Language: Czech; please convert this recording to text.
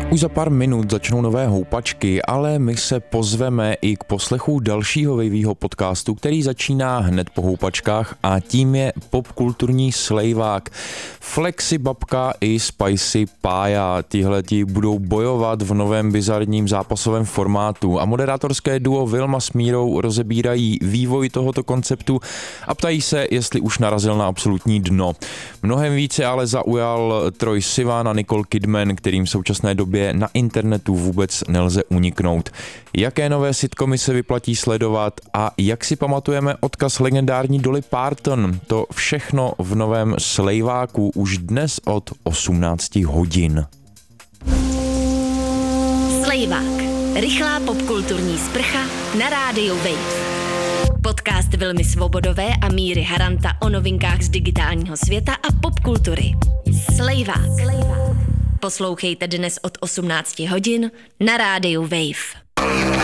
Už za pár minut začnou nové houpačky, ale my se pozveme i k poslechu dalšího Waveyho podcastu, který začíná hned po houpačkách a tím je popkulturní slejvák. Flexi Babka i Spicy Pája, tihleti budou bojovat v novém bizarním zápasovém formátu a moderátorské duo Vilma s Mírou rozebírají vývoj tohoto konceptu a ptají se, jestli už narazil na absolutní dno. Mnohem více ale zaujal Troye Sivan a Nicole Kidman, kterým v současné době na internetu vůbec nelze uniknout. Jaké nové sitcomy se vyplatí sledovat a jak si pamatujeme odkaz legendární Dolly Parton, to všechno v novém slejváku už dnes od 18 hodin. Slejvák. Rychlá popkulturní sprcha na rádiu Wave. Podcast Vilmy Svobodové a Míry Haranta o novinkách z digitálního světa a popkultury. Slejvák. Poslouchejte dnes od 18 hodin na rádiu Wave.